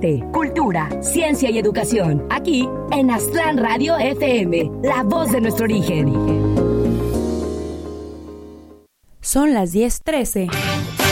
arte, cultura, ciencia y educación. Aquí en Aztlán Radio FM, la voz de nuestro origen. Son las 10:13.